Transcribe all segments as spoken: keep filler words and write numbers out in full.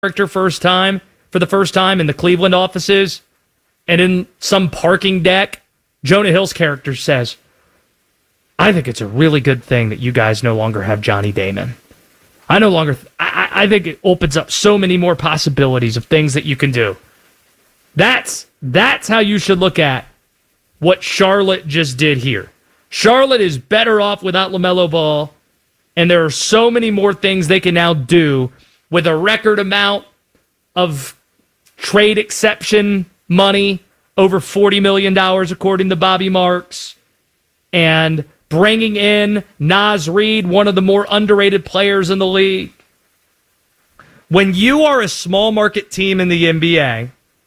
character first time for the first time in the Cleveland offices, and in some parking deck, Jonah Hill's character says, I think it's a really good thing that you guys no longer have Johnny Damon. I no longer, th- I, I think it opens up so many more possibilities of things that you can do. That's, that's how you should look at what Charlotte just did here. Charlotte is better off without LaMelo Ball, and there are so many more things they can now do with a record amount of trade exception money, over forty million dollars according to Bobby Marks, and bringing in Naz Reid, one of the more underrated players in the league. When you are a small market team in the N B A,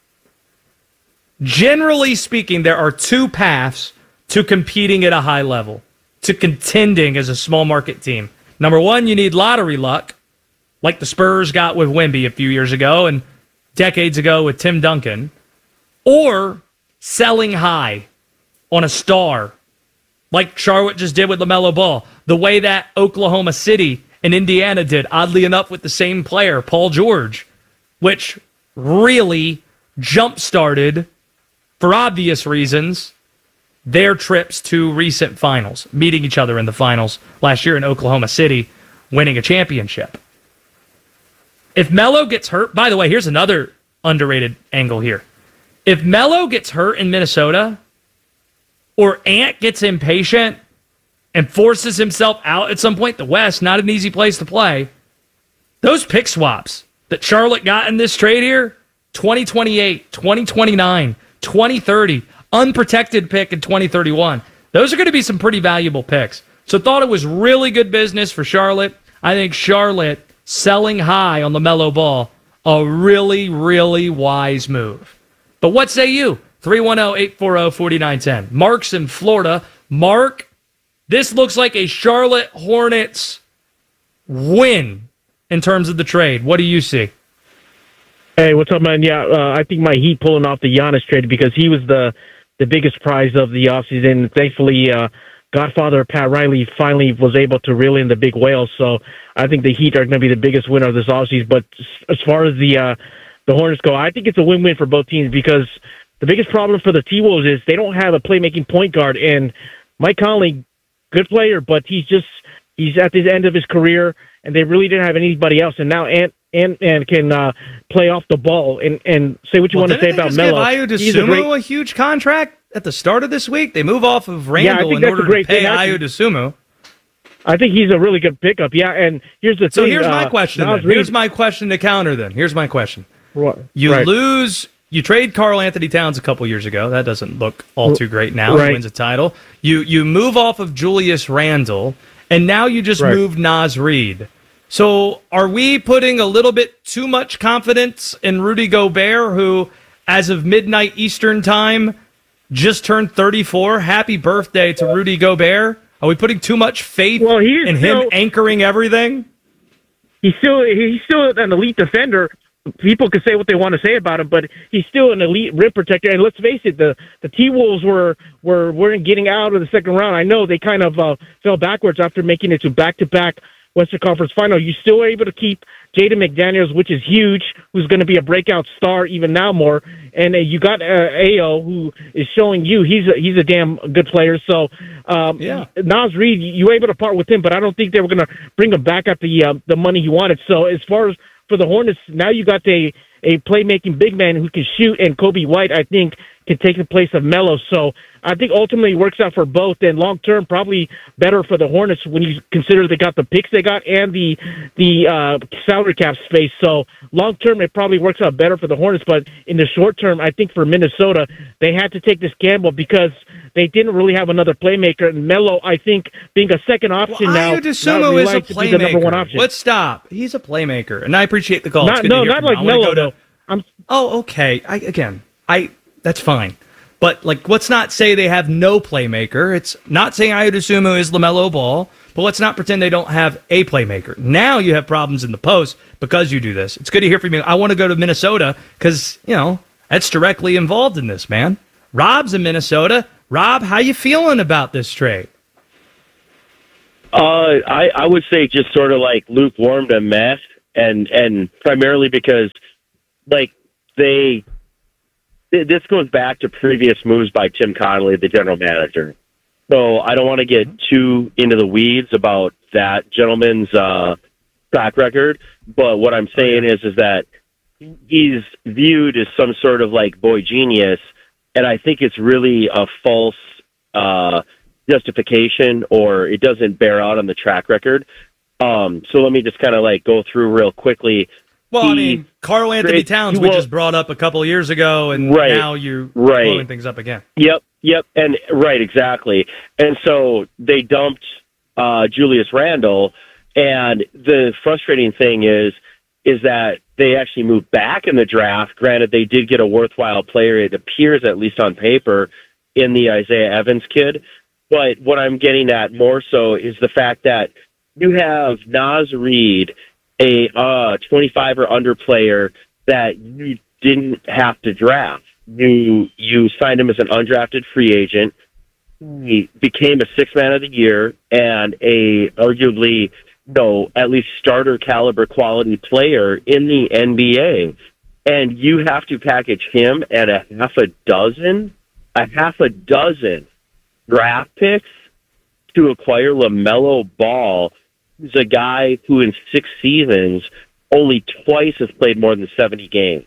generally speaking, there are two paths to competing at a high level, to contending as a small market team. Number one, you need lottery luck, like the Spurs got with Wemby a few years ago and decades ago with Tim Duncan, or selling high on a star, like Charlotte just did with LaMelo Ball, the way that Oklahoma City and Indiana did, oddly enough, with the same player, Paul George, which really jump-started, for obvious reasons, their trips to recent finals, meeting each other in the finals last year in Oklahoma City, winning a championship. If Melo gets hurt, by the way, here's another underrated angle here. If Melo gets hurt in Minnesota, or Ant gets impatient and forces himself out at some point, the West, not an easy place to play, those pick swaps that Charlotte got in this trade here, twenty twenty-eight, twenty twenty-nine, twenty thirty, unprotected pick in twenty thirty-one, those are going to be some pretty valuable picks. So thought it was really good business for Charlotte. I think Charlotte selling high on LaMelo Ball, a really, really wise move. But what say you? three one zero, eight four zero, four nine one zero. Mark's in Florida. Mark, this looks like a Charlotte Hornets win in terms of the trade. What do you see? Hey, what's up, man? Yeah, uh, I think my Heat pulling off the Giannis trade because he was the, the biggest prize of the offseason. Thankfully, uh, Godfather Pat Riley finally was able to reel in the big whale. So I think the Heat are going to be the biggest winner of this offseason. But as far as the uh, the Hornets go, I think it's a win-win for both teams because the biggest problem for the T-Wolves is they don't have a playmaking point guard. And Mike Conley, good player, but he's just he's at the end of his career, and they really didn't have anybody else. And now Ant and and can uh, play off the ball and, and say what you well, want to say about Melo. Ayo Dosunmu a, great... a huge contract at the start of this week. They move off of Randall yeah, in order to pay Ayo Dosunmu. I think he's a really good pickup. Yeah, and here's the so thing. So here's my uh, question. Then. Here's my question to counter. Then here's my question. What? You right. lose. You trade Karl Anthony Towns a couple years ago. That doesn't look all too great now. Right. He wins a title. You you move off of Julius Randle, and now you just right. moved Naz Reid. So are we putting a little bit too much confidence in Rudy Gobert, who, as of midnight Eastern time, just turned thirty-four? Happy birthday to Rudy Gobert. Are we putting too much faith well, in still, him anchoring everything? He's still he's still an elite defender. People can say what they want to say about him, but he's still an elite rim protector. And let's face it, the, the T-Wolves were, were, weren't getting out of the second round. I know they kind of uh, fell backwards after making it to back-to-back Western Conference Final. You still were able to keep Jaden McDaniels, which is huge, who's going to be a breakout star even now more. And uh, you got uh, Ayo, who is showing you he's a, he's a damn good player. So um, yeah. Naz Reid, you were able to part with him, but I don't think they were going to bring him back at the uh, the money he wanted. So as far as for the Hornets, now you got a, a playmaking big man who can shoot, and Kobe White, I think, can take the place of Melo. So I think ultimately it works out for both, and long-term probably better for the Hornets when you consider they got the picks they got and the the uh, salary cap space. So long-term it probably works out better for the Hornets, but in the short term, I think for Minnesota, they had to take this gamble because they didn't really have another playmaker. And Melo, I think, being a second option well, now, Ayo Dosunmu is a playmaker. The number one option. Let's stop. He's a playmaker, and I appreciate the call. Not, no, not like Melo, though. I'm, oh, okay. I, again, I that's fine. But, like, let's not say they have no playmaker. It's not saying Ayo Dosunmu is LaMelo Ball, but let's not pretend they don't have a playmaker. Now you have problems in the post because you do this. It's good to hear from you. I want to go to Minnesota because, you know, that's directly involved in this, man. Rob's in Minnesota. Rob, how you feeling about this trade? Uh, I, I would say just sort of like lukewarm to meh. and and primarily because, like, they this goes back to previous moves by Tim Connolly, the general manager. So I don't want to get too into the weeds about that gentleman's uh, track record, but what I'm saying is is that he's viewed as some sort of like boy genius, and I think it's really a false uh, justification, or it doesn't bear out on the track record. Um, so let me just kind of like go through real quickly. Well, he, I mean, Karl Anthony Towns, we well, just brought up a couple of years ago, and right, now you're right. blowing things up again. Yep, yep, and right, exactly. And so they dumped uh, Julius Randle, and the frustrating thing is, is that they actually moved back in the draft. Granted, they did get a worthwhile player, it appears, at least on paper, in the Isaiah Evans kid. But what I'm getting at more so is the fact that you have Naz Reid, a uh, twenty-five or under player that you didn't have to draft. You you signed him as an undrafted free agent. He became a sixth man of the year and a arguably, no, at least starter caliber quality player in the N B A. And you have to package him at a half a dozen, a half a dozen draft picks to acquire LaMelo Ball, who's a guy who in six seasons only twice has played more than seventy games.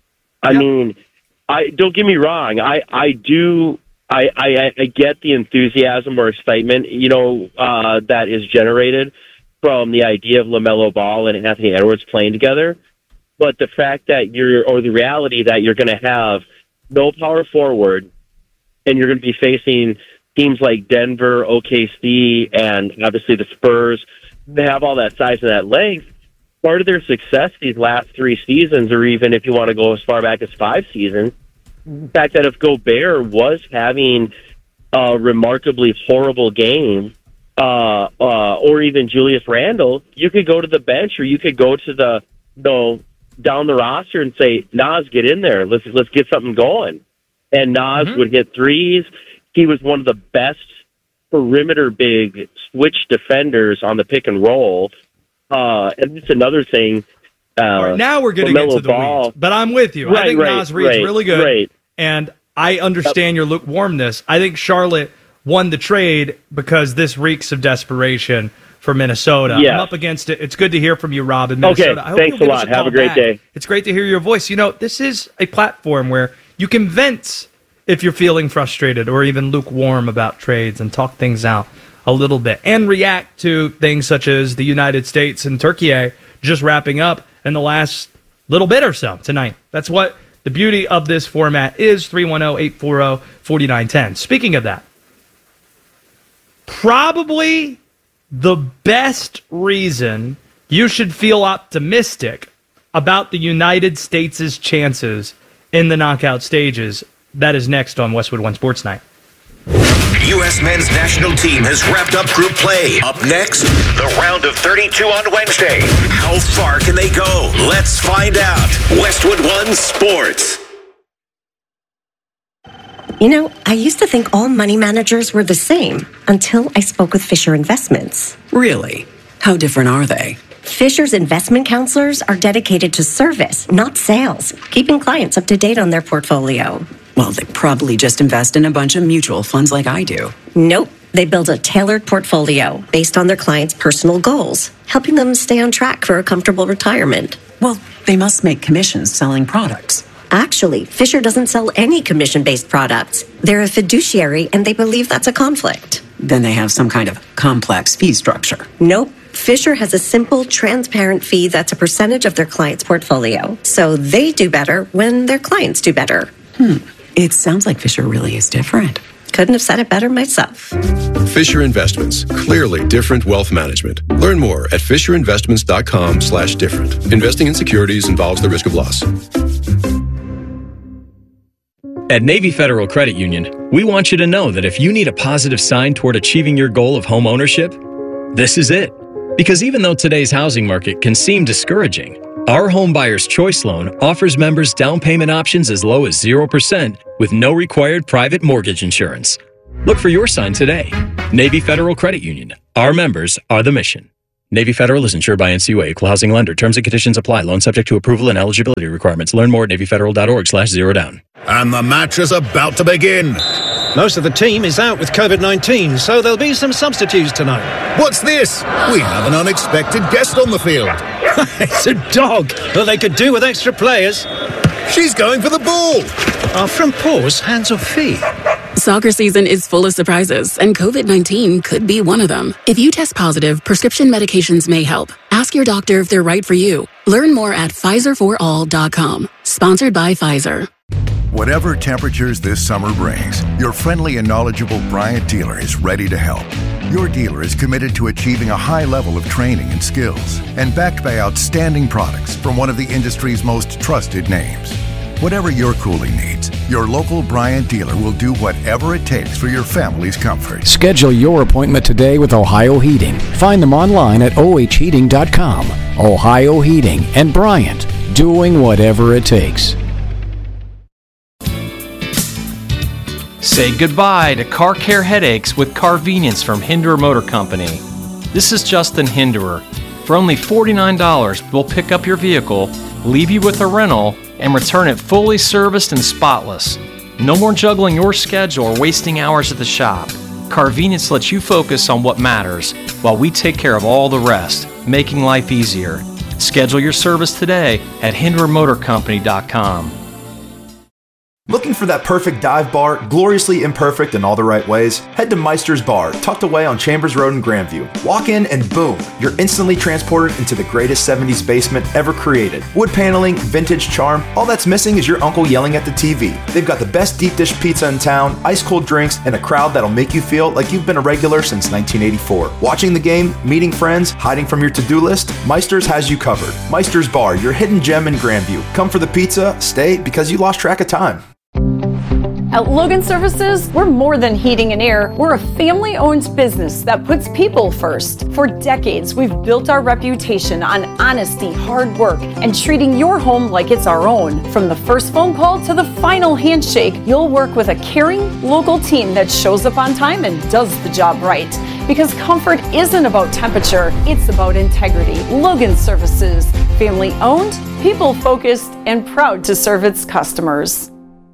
I yep. mean, I don't get me wrong. I, I do, I, I, I get the enthusiasm or excitement, you know, uh, that is generated from the idea of LaMelo Ball and Anthony Edwards playing together. But the fact that you're, or the reality that you're going to have no power forward, and you're going to be facing teams like Denver, O K C, and obviously the Spurs, they have all that size and that length. Part of their success these last three seasons, or even if you want to go as far back as five seasons, the fact that if Gobert was having a remarkably horrible game, uh, uh, or even Julius Randle, you could go to the bench, or you could go to the, you know, down the roster and say, Naz, get in there. Let's let's get something going. And Naz mm-hmm. would hit threes. He was one of the best perimeter big switch defenders on the pick and roll. Uh, and it's another thing. Uh, right, now we're getting into the Ball. weeds, but I'm with you. Right, I think right, Naz Reid's right, really good, right. and I understand yep. your lukewarmness. I think Charlotte won the trade because this reeks of desperation for Minnesota. Yeah. I'm up against it. It's good to hear from you, Rob, in Minnesota. Okay, I hope thanks a lot. A Have a great back. day. It's great to hear your voice. You know, this is a platform where you can vent if you're feeling frustrated or even lukewarm about trades and talk things out a little bit and react to things such as the United States and Turkey just wrapping up in the last little bit or so tonight. That's what the beauty of this format is. Three one zero, eight four zero, four nine one zero. Speaking of that, probably the best reason you should feel optimistic about the United States' chances in the knockout stages. That is next on Westwood One Sports Night. U S men's national team has wrapped up group play. Up next, the round of thirty-two on Wednesday. How far can they go? Let's find out. Westwood One Sports. You know, I used to think all money managers were the same until I spoke with Fisher Investments. Really? How different are they? Fisher's investment counselors are dedicated to service, not sales, keeping clients up to date on their portfolio. Well, they probably just invest in a bunch of mutual funds like I do. Nope. They build a tailored portfolio based on their clients' personal goals, helping them stay on track for a comfortable retirement. Well, they must make commissions selling products. Actually, Fisher doesn't sell any commission-based products. They're a fiduciary, and they believe that's a conflict. Then they have some kind of complex fee structure. Nope. Fisher has a simple, transparent fee that's a percentage of their client's portfolio. So they do better when their clients do better. Hmm. It sounds like Fisher really is different. Couldn't have said it better myself. Fisher Investments. Clearly different wealth management. Learn more at fisherinvestments.com slash different. Investing in securities involves the risk of loss. At Navy Federal Credit Union, we want you to know that if you need a positive sign toward achieving your goal of home ownership, this is it. Because even though today's housing market can seem discouraging, our Home Buyer's Choice Loan offers members down payment options as low as zero percent with no required private mortgage insurance. Look for your sign today. Navy Federal Credit Union. Our members are the mission. Navy Federal is insured by N C U A, Equal Housing Lender. Terms and conditions apply. Loan subject to approval and eligibility requirements. Learn more at navy federal dot org slash zero down. And the match is about to begin. Most of the team is out with covid nineteen, so there'll be some substitutes tonight. What's this? We have an unexpected guest on the field. It's a dog. Well, they could do with extra players. She's going for the ball. Are front paws hands or feet? Soccer season is full of surprises, and covid nineteen could be one of them. If you test positive, prescription medications may help. Ask your doctor if they're right for you. Learn more at Pfizer for all dot com. Sponsored by Pfizer. Whatever temperatures this summer brings, your friendly and knowledgeable Bryant dealer is ready to help. Your dealer is committed to achieving a high level of training and skills, and backed by outstanding products from one of the industry's most trusted names. Whatever your cooling needs, your local Bryant dealer will do whatever it takes for your family's comfort. Schedule your appointment today with Ohio Heating. Find them online at o h heating dot com. Ohio Heating and Bryant, doing whatever it takes. Say goodbye to car care headaches with Carvenience from Hinderer Motor Company. This is Justin Hinderer. For only forty-nine dollars, we'll pick up your vehicle, leave you with a rental, and return it fully serviced and spotless. No more juggling your schedule or wasting hours at the shop. Carvenience lets you focus on what matters while we take care of all the rest, making life easier. Schedule your service today at hinderer motor company dot com. Looking for that perfect dive bar, gloriously imperfect in all the right ways? Head to Meister's Bar, tucked away on Chambers Road in Grandview. Walk in and boom, you're instantly transported into the greatest seventies basement ever created. Wood paneling, vintage charm, all that's missing is your uncle yelling at the T V. They've got the best deep dish pizza in town, ice cold drinks, and a crowd that'll make you feel like you've been a regular since nineteen eighty-four. Watching the game, meeting friends, hiding from your to-do list, Meister's has you covered. Meister's Bar, your hidden gem in Grandview. Come for the pizza, stay because you lost track of time. At Logan Services, we're more than heating and air. We're a family-owned business that puts people first. For decades, we've built our reputation on honesty, hard work, and treating your home like it's our own. From the first phone call to the final handshake, you'll work with a caring, local team that shows up on time and does the job right. Because comfort isn't about temperature, it's about integrity. Logan Services, family-owned, people-focused, and proud to serve its customers.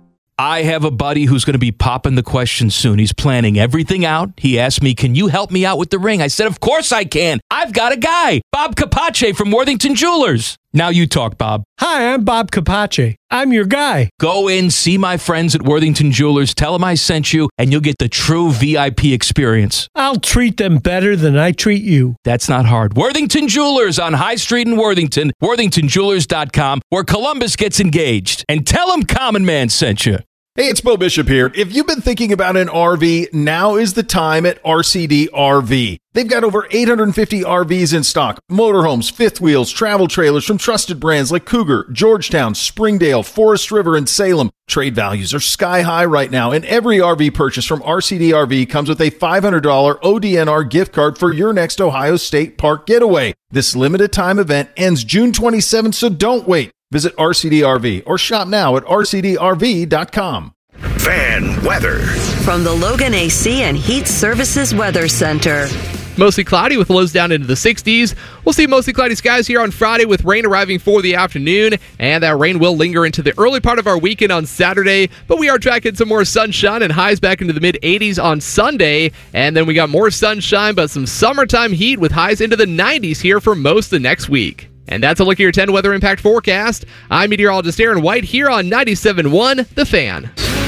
I have a buddy who's going to be popping the question soon. He's planning everything out. He asked me, can you help me out with the ring? I said, of course I can. I've got a guy, Bob Capace from Worthington Jewelers. Now you talk, Bob. Hi, I'm Bob Capace. I'm your guy. Go in, see my friends at Worthington Jewelers, tell them I sent you, and you'll get the true V I P experience. I'll treat them better than I treat you. That's not hard. Worthington Jewelers on High Street in Worthington, worthington jewelers dot com, where Columbus gets engaged. And tell them Common Man sent you. Hey, it's Bo Bishop here. If you've been thinking about an R V, now is the time at R C D R V. They've got over eight hundred fifty R Vs in stock. Motorhomes, fifth wheels, travel trailers from trusted brands like Cougar, Georgetown, Springdale, Forest River, and Salem. Trade values are sky high right now, and every R V purchase from R C D R V comes with a five hundred dollars O D N R gift card for your next Ohio State Park getaway. This limited time event ends June twenty-seventh, so don't wait. Visit R C D R V or shop now at R C D R V dot com. Fan weather. From the Logan A C and Heat Services Weather Center. Mostly cloudy with lows down into the sixties. We'll see mostly cloudy skies here on Friday with rain arriving for the afternoon, and that rain will linger into the early part of our weekend on Saturday, but we are tracking some more sunshine and highs back into the mid eighties on Sunday, and then we got more sunshine but some summertime heat with highs into the nineties here for most of the next week. And that's a look at your ten weather impact forecast. I'm meteorologist Aaron White here on ninety-seven point one The Fan.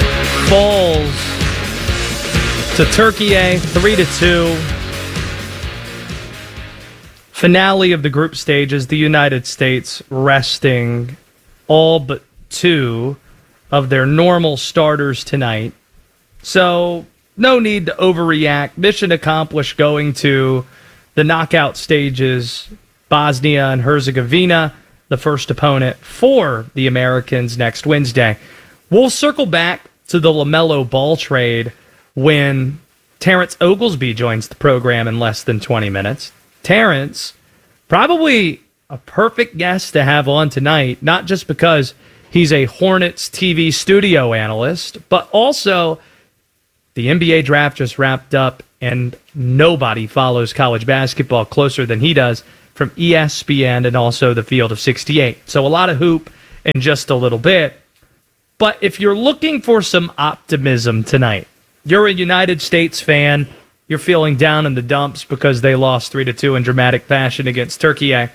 Falls to Turkey A, three to two. Finale of the group stages, the United States resting all but two of their normal starters tonight. So no need to overreact. Mission accomplished going to the knockout stages. Bosnia and Herzegovina, the first opponent for the Americans next Wednesday. We'll circle back to the LaMelo Ball trade when Terrence Oglesby joins the program in less than twenty minutes. Terrence, probably a perfect guest to have on tonight, not just because he's a Hornets T V studio analyst, but also the N B A draft just wrapped up and nobody follows college basketball closer than he does from E S P N and also the Field of sixty-eight. So a lot of hoop in just a little bit. But if you're looking for some optimism tonight, you're a United States fan, you're feeling down in the dumps because they lost three to two in dramatic fashion against Turkey.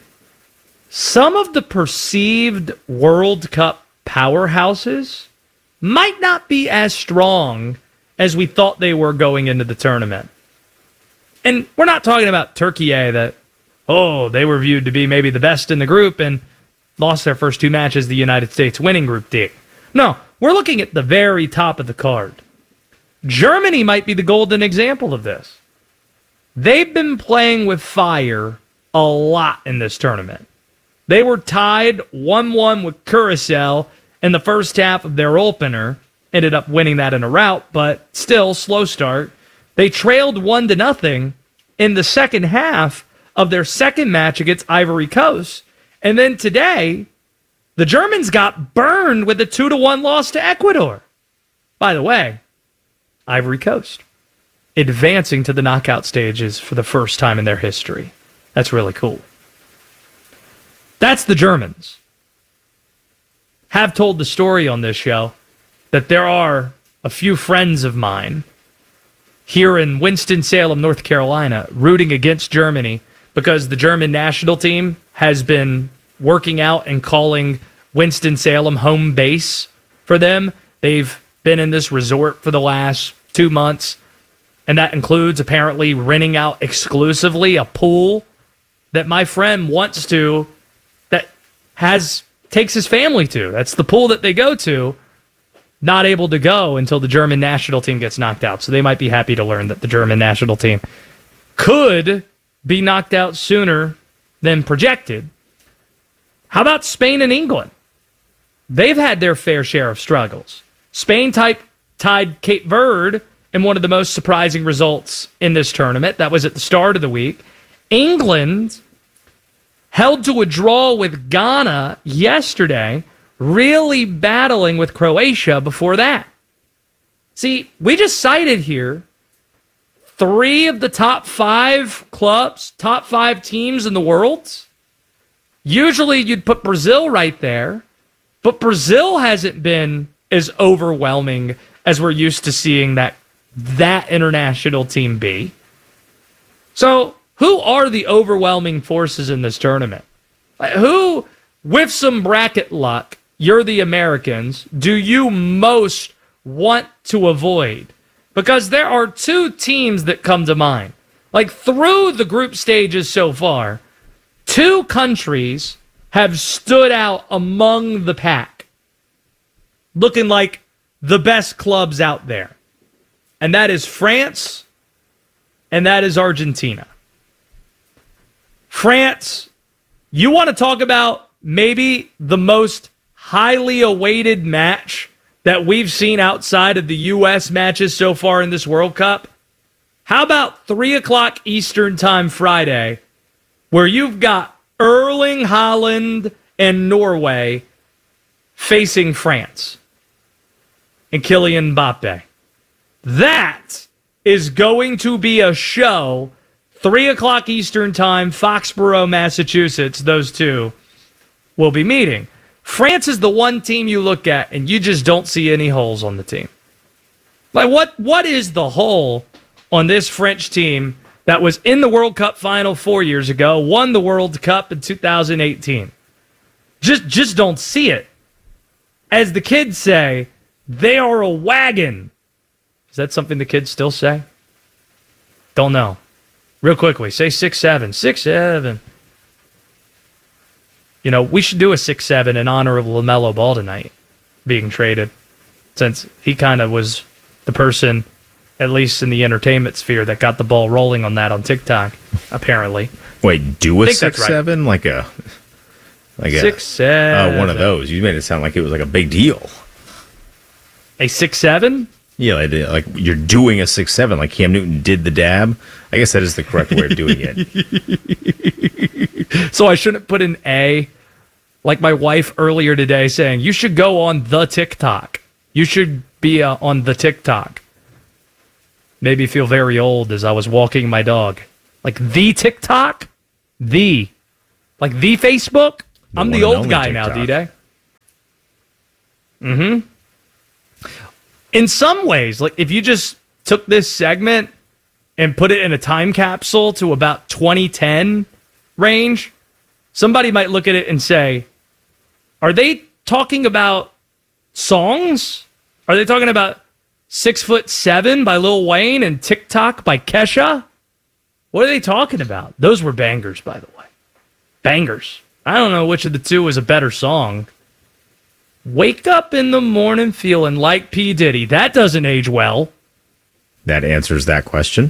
Some of the perceived World Cup powerhouses might not be as strong as we thought they were going into the tournament. And we're not talking about Turkey that, oh, they were viewed to be maybe the best in the group and lost their first two matches, the United States winning Group D. No, we're looking at the very top of the card. Germany might be the golden example of this. They've been playing with fire a lot in this tournament. They were tied one one with Curacao in the first half of their opener. Ended up winning that in a rout, but still, slow start. They trailed one to nothing in the second half of their second match against Ivory Coast. And then today, the Germans got burned with a two to one loss to Ecuador. By the way, Ivory Coast advancing to the knockout stages for the first time in their history. That's really cool. That's the Germans. Have told the story on this show that there are a few friends of mine here in Winston-Salem, North Carolina, rooting against Germany because the German national team has been working out and calling Winston-Salem home base for them. They've been in this resort for the last two months, and that includes apparently renting out exclusively a pool that my friend wants to, that has takes his family to. That's the pool that they go to. Not able to go until the German national team gets knocked out. So they might be happy to learn that the German national team could be knocked out sooner than projected. How about Spain and England? They've had their fair share of struggles. Spain type, tied Cape Verde in one of the most surprising results in this tournament. That was at the start of the week. England held to a draw with Ghana yesterday, really battling with Croatia before that. See, we just cited here three of the top five clubs, top five teams in the world. Usually you'd put Brazil right there, but Brazil hasn't been as overwhelming as we're used to seeing that, that international team be. So who are the overwhelming forces in this tournament? Like, who, with some bracket luck, you're the Americans, do you most want to avoid? Because there are two teams that come to mind. Like, through the group stages so far, two countries have stood out among the pack, looking like the best clubs out there. And that is France, and that is Argentina. France, you want to talk about maybe the most highly awaited match that we've seen outside of the U S matches so far in this World Cup? How about three o'clock Eastern Time Friday, where you've got Erling Haaland and Norway facing France and Kylian Mbappe? That is going to be a show. three o'clock Eastern Time, Foxborough, Massachusetts, those two will be meeting. France is the one team you look at and you just don't see any holes on the team. Like, what? What is the hole on this French team that was in the World Cup final four years ago, won the World Cup in two thousand eighteen? Just, just don't see it. As the kids say, they are a wagon. Is that something the kids still say? Don't know. Real quickly, say six seven. six seven. You know, we should do a six seven in honor of LaMelo Ball tonight being traded, since he kind of was the person, at least in the entertainment sphere, that got the ball rolling on that on TikTok, apparently. Wait, do a six seven? Right. Like a... like six a, seven. Uh, one of those. You made it sound like it was like a big deal. A six seven? Yeah, like, like you're doing a six seven, like Cam Newton did the dab. I guess that is the correct way of doing it. So I shouldn't put an A, like my wife earlier today saying, you should go on the TikTok. You should be uh, on the TikTok. Made me feel very old as I was walking my dog. Like the TikTok? The. Like the Facebook? The I'm the old guy TikTok. Now, D-Day. Mm-hmm. In some ways, like if you just took this segment and put it in a time capsule to about twenty ten range, somebody might look at it and say, are they talking about songs? Are they talking about Six Foot Seven by Lil Wayne and TikTok by Kesha? What are they talking about? Those were bangers, by the way. Bangers. I don't know which of the two was a better song. Wake up in the morning feeling like P. Diddy. That doesn't age well. That answers that question.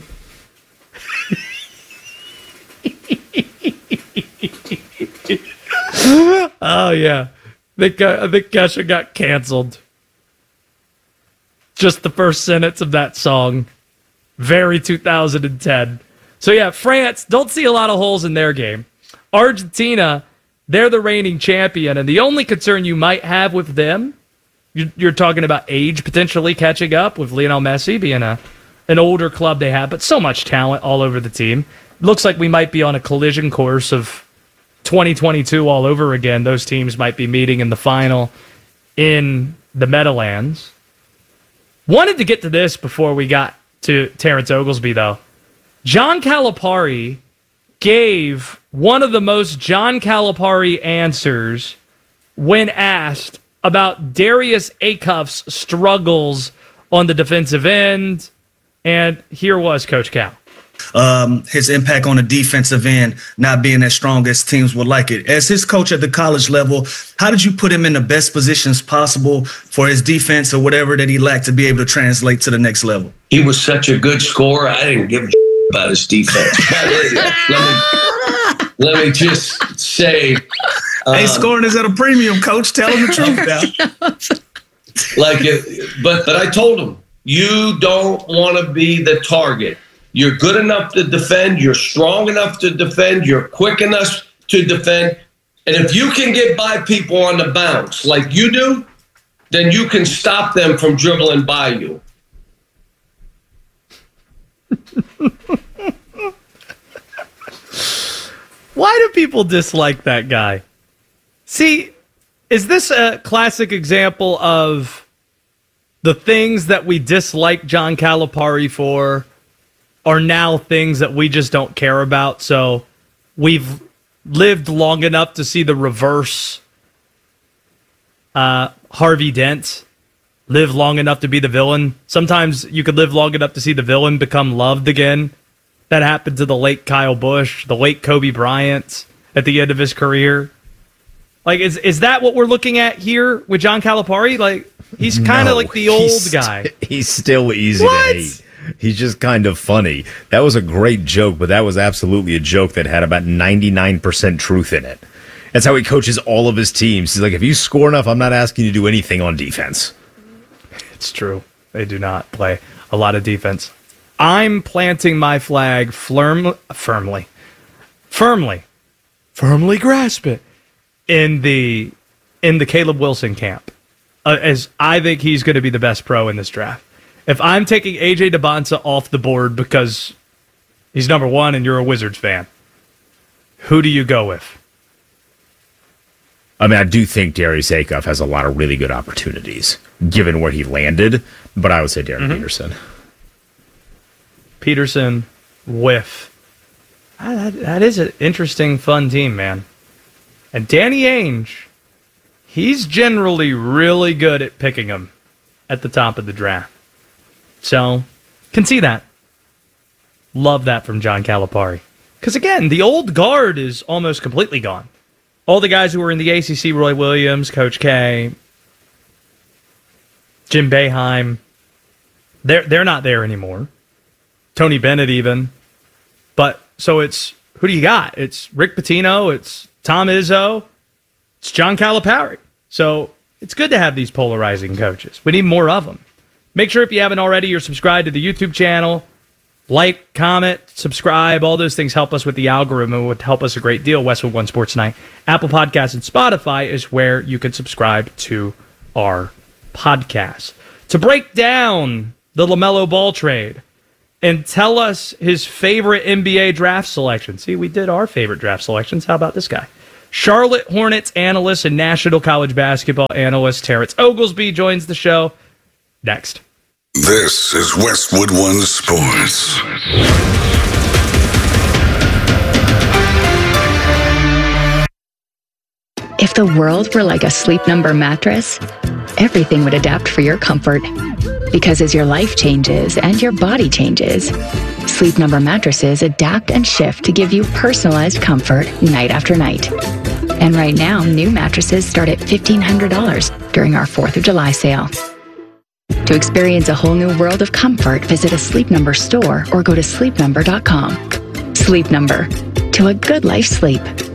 Oh, yeah. I think, uh, I think Kesha got canceled. Just the first sentence of that song. Very two thousand ten. So, yeah, France, don't see a lot of holes in their game. Argentina, they're the reigning champion, and the only concern you might have with them, you're, you're talking about age potentially catching up with Lionel Messi being a an older club they have, but so much talent all over the team. Looks like we might be on a collision course of twenty twenty-two all over again. Those teams might be meeting in the final in the Meadowlands. Wanted to get to this before we got to Terrence Oglesby, though. John Calipari gave one of the most John Calipari answers when asked about Darius Acuff's struggles on the defensive end. And here was Coach Cal. Um, his impact on the defensive end not being as strong as teams would like it. As his coach at the college level, how did you put him in the best positions possible for his defense or whatever that he lacked to be able to translate to the next level? He was such a good scorer. I didn't give a about his defense. let, me, let me just say. Um, hey, scoring is at a premium, Coach. Tell him the truth now. Like it, but, but I told him, you don't want to be the target. You're good enough to defend. You're strong enough to defend. You're quick enough to defend. And if you can get by people on the bounce like you do, then you can stop them from dribbling by you. Why do people dislike that guy? See, is this a classic example of the things that we dislike John Calipari for are now things that we just don't care about? So we've lived long enough to see the reverse. Uh, Harvey Dent live long enough to be the villain. Sometimes you could live long enough to see the villain become loved again. That happened to the late Kyle Busch, the late Kobe Bryant at the end of his career. Like, is is that what we're looking at here with John Calipari? Like, he's kind of no, like the old he's guy. St- he's still easy what? to hate. He's just kind of funny. That was a great joke, but that was absolutely a joke that had about ninety-nine percent truth in it. That's how he coaches all of his teams. He's like, if you score enough, I'm not asking you to do anything on defense. It's true. They do not play a lot of defense. I'm planting my flag firm, firmly, firmly, firmly grasp it in the in the Caleb Wilson camp, uh, as I think he's going to be the best pro in this draft. If I'm taking A J Debonsa off the board because he's number one and you're a Wizards fan, who do you go with? I mean, I do think Darius Acuff has a lot of really good opportunities, given where he landed, but I would say Derek mm-hmm. Peterson. Peterson, whiff. That, that is an interesting, fun team, man. And Danny Ainge, he's generally really good at picking them at the top of the draft. So, can see that. Love that from John Calipari. Because, again, the old guard is almost completely gone. All the guys who were in the A C C, Roy Williams, Coach K, Jim Boeheim, they're, they're not there anymore. Tony Bennett even. But, so it's, who do you got? It's Rick Pitino, it's Tom Izzo, it's John Calipari. So, it's good to have these polarizing coaches. We need more of them. Make sure if you haven't already, you're subscribed to the YouTube channel. Like, comment, subscribe. All those things help us with the algorithm and would help us a great deal. Westwood One Sports Night. Apple Podcasts and Spotify is where you can subscribe to our podcast. To break down the LaMelo Ball trade, and tell us his favorite N B A draft selection. See, we did our favorite draft selections. How about this guy? Charlotte Hornets analyst and National College Basketball analyst Terrence Oglesby joins the show next. This is Westwood One Sports. If the world were like a Sleep Number mattress, everything would adapt for your comfort. Because as your life changes and your body changes, Sleep Number mattresses adapt and shift to give you personalized comfort night after night. And right now, new mattresses start at fifteen hundred dollars during our fourth of July sale. To experience a whole new world of comfort, visit a Sleep Number store or go to sleep number dot com. Sleep Number. To a good life sleep.